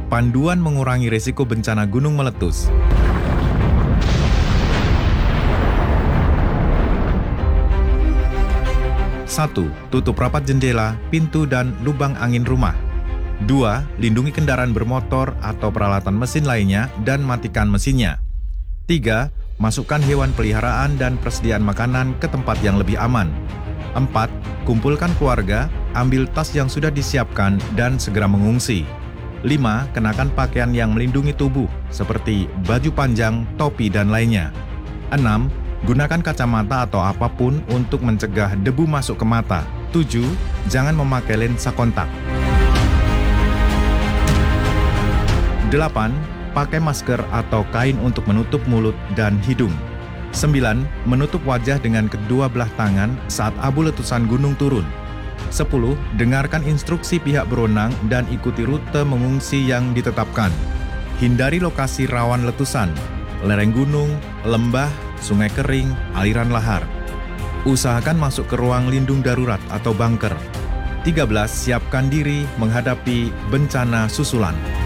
Panduan mengurangi risiko bencana gunung meletus. Satu, tutup rapat jendela, pintu, dan lubang angin rumah. 2. Lindungi kendaraan bermotor atau peralatan mesin lainnya dan matikan mesinnya. 3. Masukkan hewan peliharaan dan persediaan makanan ke tempat yang lebih aman. 4. Kumpulkan keluarga, ambil tas yang sudah disiapkan dan segera mengungsi. 5. Kenakan pakaian yang melindungi tubuh seperti baju panjang, topi, dan lainnya. 6. Gunakan kacamata atau apapun untuk mencegah debu masuk ke mata. 7. Jangan memakai lensa kontak. 8. Pakai masker atau kain untuk menutup mulut dan hidung. 9. Menutup wajah dengan kedua belah tangan saat abu letusan gunung turun. 10. Dengarkan instruksi pihak berwenang dan ikuti rute mengungsi yang ditetapkan. Hindari lokasi rawan letusan, lereng gunung, lembah, sungai kering, aliran lahar. Usahakan masuk ke ruang lindung darurat atau bunker. 13. Siapkan diri menghadapi bencana susulan.